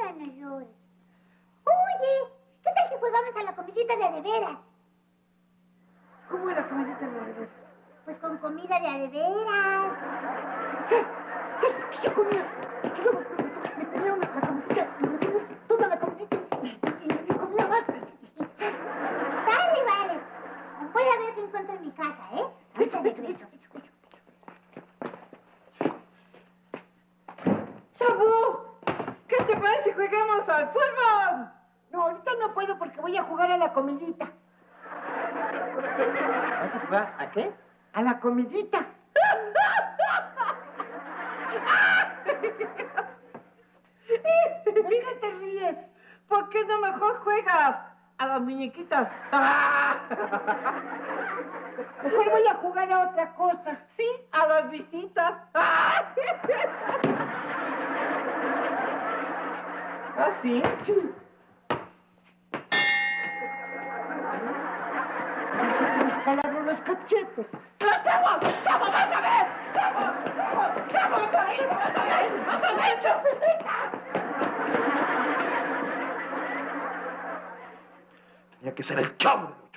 no llores. Oye, ¿qué tal que jugamos a la comidita de veras? ¿Cómo es la comidita de veras? Pues con comida de veras. Sí, yo comía. Yo me comía la comidita y me comía toda la comidita y comía más. Vale. Voy a ver qué encuentro en mi casa, ¿eh? Ahorita regreso. ¡Chabu! ¿Qué te parece si jugamos al fútbol? No, ahorita no puedo porque voy a jugar a la comidita. ¿Vas a jugar a qué? A la comidita. ¿De qué te ríes? ¿Por qué no mejor juegas a las muñequitas? Mejor voy a jugar a otra cosa. Sí, a las visitas. ¿Ah, sí? Sí. Así que les calaron los cachetes. ¡Chavo! ¡Vas a ver! ¡Chavo! ¡Vas a ver! ¡Vas a ver! Tenía que ser el Chavo.